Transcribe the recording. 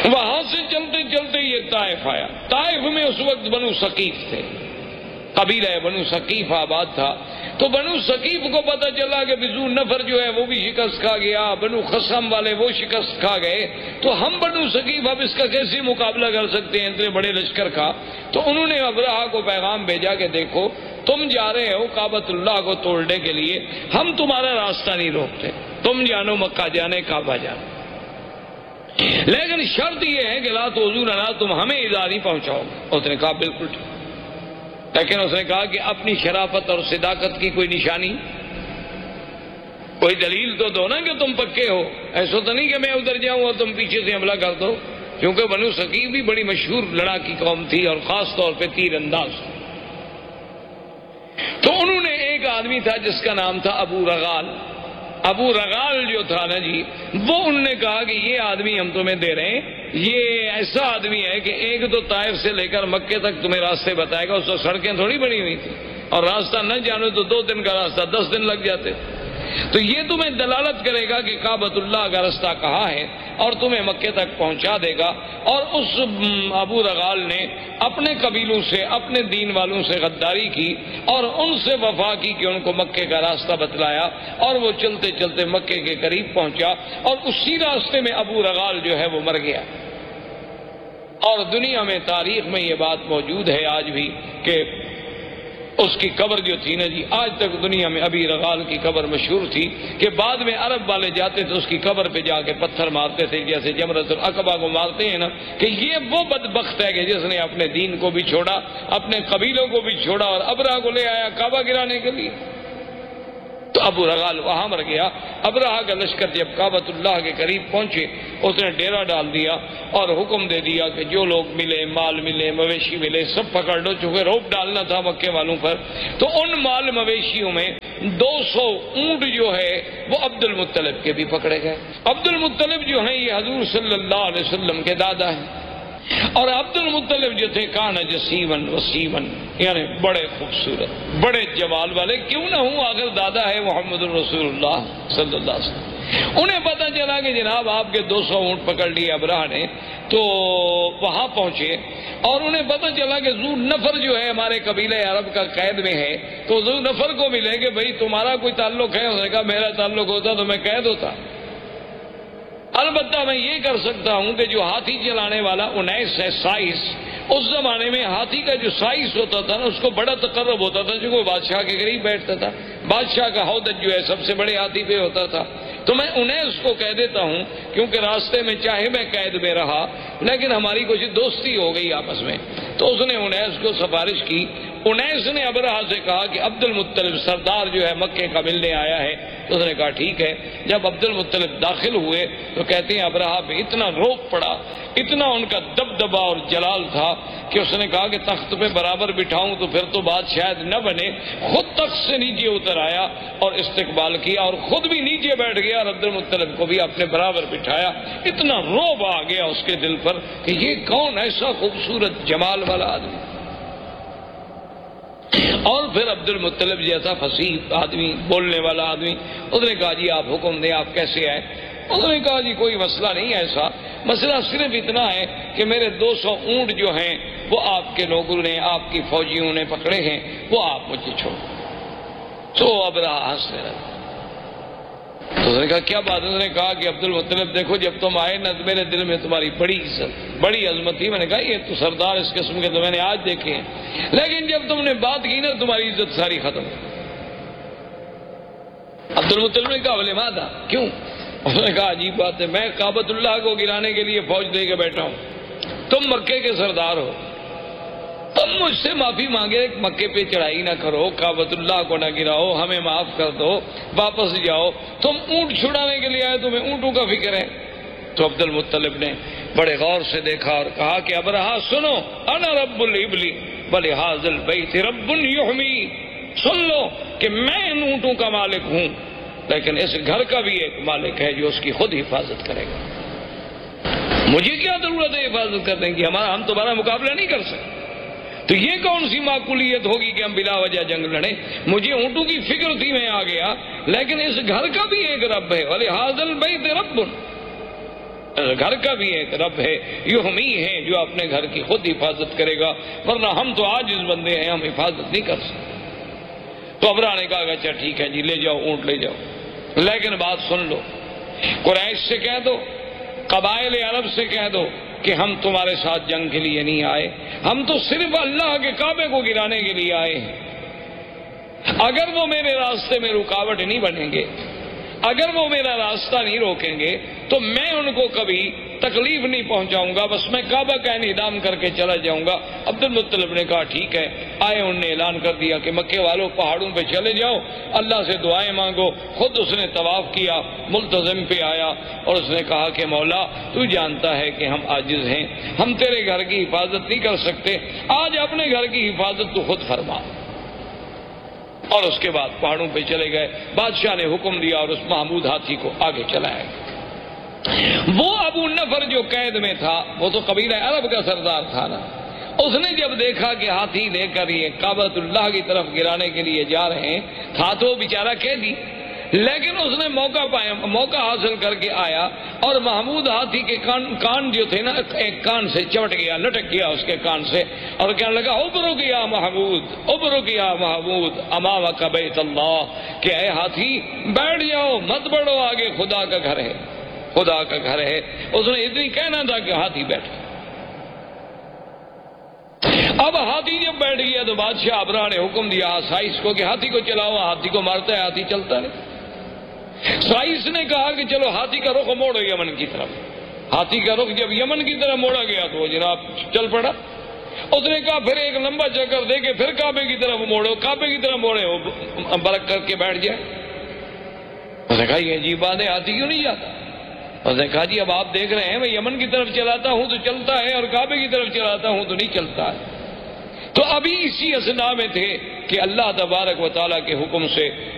وہاں سے چلتے چلتے یہ طائف آیا. طائف میں اس وقت بنو ثقیف تھے، قبیلہ بنو ثقیف آباد تھا. تو بنو ثقیف کو پتہ چلا کہ ذو نفر جو ہے وہ بھی شکست کھا گیا، بنو خصم والے وہ شکست کھا گئے، تو ہم بنو ثقیف اب اس کا کیسے مقابلہ کر سکتے ہیں اتنے بڑے لشکر کا. تو انہوں نے ابرہہ کو پیغام بھیجا کہ دیکھو تم جا رہے ہو کعبۃ اللہ کو توڑنے کے لیے، ہم تمہارا راستہ نہیں روکتے، تم جانو مکہ جانے، کعبہ جانے، لیکن شرط یہ ہے کہ لا تؤذوننا، تم ہمیں ایذا نہیں پہنچاؤ. اس نے کہا بالکل ٹھیک، لیکن اس نے کہا کہ اپنی شرافت اور صداقت کی کوئی نشانی، کوئی دلیل تو دو نا کہ تم پکے ہو. ایسا تو نہیں کہ میں ادھر جاؤں اور تم پیچھے سے حملہ کر دو، کیونکہ بنو ثقیف بھی بڑی مشہور لڑاکی قوم تھی اور خاص طور پہ تیر انداز. تو انہوں نے ایک آدمی تھا جس کا نام تھا ابو رغال. ابو رغال جو تھا نا جی، وہ انہوں نے کہا کہ یہ آدمی ہم تمہیں دے رہے ہیں، یہ ایسا آدمی ہے کہ ایک تو طائف سے لے کر مکے تک تمہیں راستے بتائے گا. اس کو سڑکیں تھوڑی بنی ہوئی تھی، اور راستہ نہ جانو تو 2 دن کا راستہ 10 دن لگ جاتے. تو یہ تمہیں دلالت کرے گا کہ کعبۃ اللہ کا راستہ کہاں ہے اور تمہیں مکے تک پہنچا دے گا. اور اس ابو رغال نے اپنے قبیلوں سے، اپنے دین والوں سے غداری کی اور ان سے وفا کی کہ ان کو مکے کا راستہ بتلایا، اور وہ چلتے چلتے مکے کے قریب پہنچا، اور اسی راستے میں ابو رغال جو ہے وہ مر گیا. اور دنیا میں تاریخ میں یہ بات موجود ہے آج بھی کہ اس کی قبر جو تھی نا جی، آج تک دنیا میں ابی رغال کی قبر مشہور تھی کہ بعد میں عرب والے جاتے تھے اس کی قبر پہ جا کے پتھر مارتے تھے، جیسے جمرۃ العقبہ کو مارتے ہیں نا، کہ یہ وہ بدبخت ہے کہ جس نے اپنے دین کو بھی چھوڑا، اپنے قبیلوں کو بھی چھوڑا، اور ابرہہ کو لے آیا کعبہ گرانے کے لیے. تو ابو رغال وہاں مر گیا. ابرہہ کا لشکر جب کعبۃ اللہ کے قریب پہنچے، اس نے ڈیرا ڈال دیا اور حکم دے دیا کہ جو لوگ ملے، مال ملے، مویشی ملے، سب پکڑ لو. چونکہ روپ ڈالنا تھا مکے والوں پر، تو ان مال مویشیوں میں 200 اونٹ جو ہے وہ عبد المطلب کے بھی پکڑے گئے. عبد المطلب جو ہیں یہ حضور صلی اللہ علیہ وسلم کے دادا ہیں، اور عبد المطلب جو تھے کان جسیمن وسیمن، یعنی بڑے خوبصورت، بڑے جمال والے، کیوں نہ ہوں آخر دادا ہے محمد الرسول اللہ صلی اللہ علیہ وسلم. انہیں پتہ چلا کہ جناب آپ کے 200 اونٹ پکڑ لیے ابرہہ نے. تو وہاں پہنچے اور انہیں پتہ چلا کہ ذو نفر جو ہے ہمارے قبیلہ عرب کا قید میں ہے. تو ذو نفر کو ملے کہ بھئی تمہارا کوئی تعلق ہے؟ اس نے کہا میرا تعلق ہوتا تو میں قید ہوتا. البتہ میں یہ کر سکتا ہوں کہ جو ہاتھی چلانے والا 19 ہے، سائس، اس زمانے میں ہاتھی کا جو سائس ہوتا تھا نا اس کو بڑا تقرب ہوتا تھا، جو وہ بادشاہ کے قریب بیٹھتا تھا. بادشاہ کا ہودج جو ہے سب سے بڑے ہاتھی پہ ہوتا تھا. تو میں 19 کو کہہ دیتا ہوں، کیونکہ راستے میں چاہے میں قید میں رہا لیکن ہماری کچھ دوستی ہو گئی آپس میں. تو اس نے 19 کو سفارش کی. 19 نے ابرہہ سے کہا کہ عبد المطلب سردار جو ہے مکے کا ملنے آیا ہے. تو اس نے کہا ٹھیک ہے. جب عبد المطلب داخل ہوئے تو کہتے ہیں ابرہہ پہ اتنا روب پڑا، اتنا ان کا دبدبا اور جلال تھا کہ اس نے کہا کہ تخت پہ برابر بٹھاؤں تو پھر تو بات شاید نہ بنے. خود تخت سے نیچے اتر آیا اور استقبال کیا، اور خود بھی نیچے بیٹھ گیا اور عبد المطلب کو بھی اپنے برابر بٹھایا. اتنا روب آ گیا اس کے دل پر کہ یہ کون ایسا خوبصورت جمال والا آدمی. اور پھر عبد المطلب جیسا فصیح آدمی، بولنے والا آدمی، اس نے کہا جی آپ حکم دیں، آپ کیسے آئے؟ اس نے کہا جی کوئی مسئلہ نہیں ایسا، مسئلہ صرف اتنا ہے کہ میرے 200 اونٹ جو ہیں وہ آپ کے لوگوں نے، آپ کی فوجیوں نے پکڑے ہیں، وہ آپ مجھے چھوڑ. تو ابرہہ ہنسنے لگا. تو اس نے کہا کیا بات ہے؟ اس نے کہا کہ عبد المطلب دیکھو جب تم آئے نا میرے دل میں تمہاری بڑی عزت، بڑی عظمت تھی. میں نے کہا یہ تو سردار اس قسم کے تو میں نے آج دیکھے ہیں، لیکن جب تم نے بات کی نا تمہاری عزت ساری ختم. عبد المطلب نے کہا بولے مادا کیوں؟ اس نے کہا عجیب بات ہے، میں کعبۃ اللہ کو گرانے کے لیے فوج دے کے بیٹھا ہوں، تم مکے کے سردار ہو، تم مجھ سے معافی مانگے مکے پہ چڑھائی نہ کرو، کعبۃ اللہ کو نہ گراؤ، ہمیں معاف کر دو، واپس جاؤ. تم اونٹ چھڑانے کے لیے آئے، تمہیں اونٹوں کا فکر ہے. تو عبد المطلب نے بڑے غور سے دیکھا اور کہا کہ ابرہہ سنو، انا رب الابل ولہذا البیت رب یحمی، سن لو کہ میں ان اونٹوں کا مالک ہوں، لیکن اس گھر کا بھی ایک مالک ہے جو اس کی خود حفاظت کرے گا. مجھے کیا ضرورت ہے حفاظت کرنے کی؟ ہم تمہارا مقابلہ نہیں کر سکتے. تو یہ کون سی معقولیت ہوگی کہ ہم بلا وجہ جنگ لڑیں؟ مجھے اونٹوں کی فکر تھی، میں آ گیا، لیکن اس گھر کا بھی ایک رب ہے. ولہذا البیت رب، گھر کا بھی ایک رب ہے، یحمی ہے جو اپنے گھر کی خود حفاظت کرے گا، ورنہ ہم تو عاجز بندے ہیں، ہم حفاظت نہیں کر سکتے۔ تو ابرہہ نے کہا کہ اچھا ٹھیک ہے جی، لے جاؤ اونٹ لے جاؤ، لیکن بات سن لو، قریش سے کہہ دو، قبائل عرب سے کہہ دو کہ ہم تمہارے ساتھ جنگ کے لیے نہیں آئے، ہم تو صرف اللہ کے کعبے کو گرانے کے لیے آئے ہیں۔ اگر وہ میرے راستے میں رکاوٹ نہیں بنیں گے، اگر وہ میرا راستہ نہیں روکیں گے تو میں ان کو کبھی تکلیف نہیں پہنچاؤں گا، بس میں کعبہ کا انہدام کر کے چلا جاؤں گا۔ عبد المطلب نے کہا ٹھیک ہے، آئے، انہوں نے اعلان کر دیا کہ مکے والوں پہاڑوں پہ چلے جاؤ، اللہ سے دعائیں مانگو۔ خود اس نے طواف کیا، ملتزم پہ آیا اور اس نے کہا کہ مولا تو جانتا ہے کہ ہم عاجز ہیں، ہم تیرے گھر کی حفاظت نہیں کر سکتے، آج اپنے گھر کی حفاظت تو خود فرما۔ اور اس کے بعد پہاڑوں پہ چلے گئے، بادشاہ نے حکم دیا اور اس محمود ہاتھی کو آگے چلایا۔ وہ ابو نفر جو قید میں تھا، وہ تو قبیلہ عرب کا سردار تھا نا، اس نے جب دیکھا کہ ہاتھی لے کر یہ کعبۃ اللہ کی طرف گرانے کے لیے جا رہے ہیں، تھا تو بیچارہ قیدی، لیکن اس نے موقع حاصل کر کے آیا اور محمود ہاتھی کے کان جو تھے نا، ایک کان سے چمٹ گیا، لٹک گیا اس کے کان سے، اور کہنے لگا ابرک یا محمود، ابرک یا محمود امامک بیت اللہ، کہ اے ہاتھی بیٹھ جاؤ، مت بڑھو، آگے خدا کا گھر ہے، خدا کا گھر ہے۔ اس نے اتنی کہنا تھا کہ ہاتھی بیٹھ گیا۔ اب ہاتھی جب بیٹھ گیا تو بادشاہ ابرہہ نے حکم دیا سائس کو کہ ہاتھی کو چلاؤ، ہاتھی کو مارتا ہے، ہاتھی چلتا نہیں۔ سائس نے کہا کہ چلو ہاتھی کا رخ موڑو یمن کی طرف۔ ہاتھی کا رخ جب یمن کی طرف موڑا گیا تو وہ جناب چل پڑا۔ اس نے کہا پھر ایک لمبا چکر دے کے پھر کعبے کی طرف موڑو، کعبے کی طرف موڑے، وہ برک کر کے بیٹھ جائے۔ اس نے کہا یہ عجیب بات ہے، ہاتھی کیوں نہیں جاتا؟ اس نے کہا جی اب آپ دیکھ رہے ہیں میں یمن کی طرف چلاتا ہوں تو چلتا ہے، اور کعبے کی طرف چلاتا ہوں تو نہیں چلتا ہے۔ تو ابھی اسی اثنا میں تھے کہ اللہ تبارک و تعالیٰ کے حکم سے